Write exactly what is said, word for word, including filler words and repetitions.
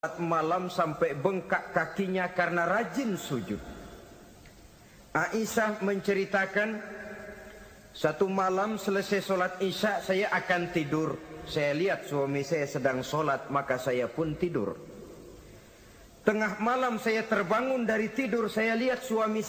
malam sampai bengkak kakinya karena rajin sujud. Aisyah menceritakan, satu malam selesai sholat isya saya akan tidur. Saya lihat suami saya sedang sholat, maka saya pun tidur. Tengah malam saya terbangun dari tidur, saya lihat suami